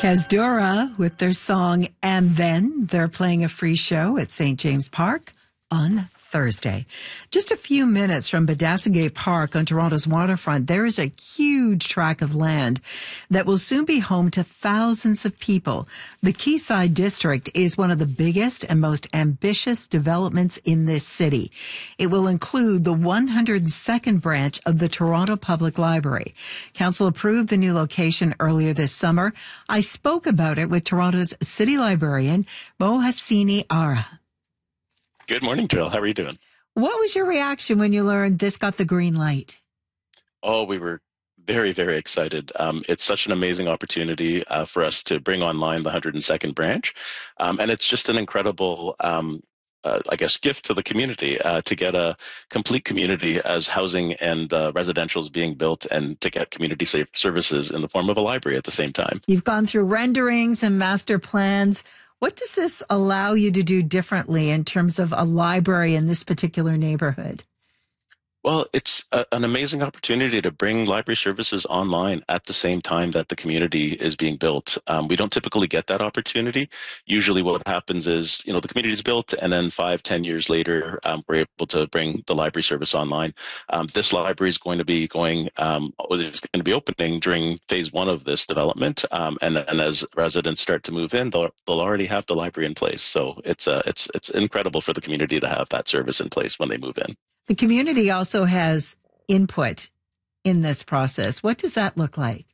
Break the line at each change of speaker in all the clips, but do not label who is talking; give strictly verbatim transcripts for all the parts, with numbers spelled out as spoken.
Kazdura with their song And Then. They're playing a free show at Saint James Park on Thursday. Just a few minutes from Badassigay Park on Toronto's waterfront, there is a huge tract of land that will soon be home to thousands of people. The Quayside District is one of the biggest and most ambitious developments in this city. It will include the one hundred second branch of the Toronto Public Library. Council approved the new location earlier this summer. I spoke about it with Toronto's city librarian, Mohseni Ara.
Good morning, Jill. How are you doing?
What was your reaction when you learned this got the green light?
Oh, we were very, very excited. Um, it's such an amazing opportunity uh, for us to bring online the one hundred second branch. Um, and it's just an incredible, um, uh, I guess, gift to the community uh, to get a complete community as housing and uh, residential is being built, and to get community safe services in the form of a library at the same time.
You've gone through renderings and master plans. What does this allow you to do differently in terms of a library in this particular neighborhood?
Well, it's a, an amazing opportunity to bring library services online at the same time that the community is being built. Um, we don't typically get that opportunity. Usually what happens is, you know, the community is built, and then five, ten years later, um, we're able to bring the library service online. Um, this library is going to be going, um, it's going to be opening during phase one of this development. Um, and, and as residents start to move in, they'll, they'll already have the library in place. So it's, uh, it's, it's incredible for the community to have that service in place when they move in.
The community also has input in this process. What does that look like?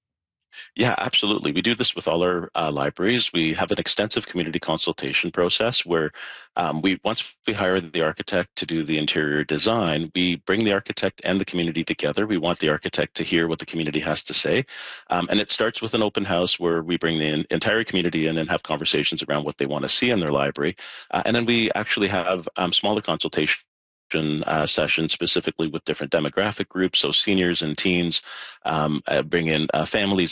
Yeah, absolutely. We do this with all our uh, libraries. We have an extensive community consultation process where um, we once we hire the architect to do the interior design, we bring the architect and the community together. We want the architect to hear what the community has to say. Um, and it starts with an open house where we bring the entire community in and have conversations around what they want to see in their library. Uh, and then we actually have um, smaller consultations Uh, sessions specifically with different demographic groups, so seniors and teens, um, uh, bring in uh, families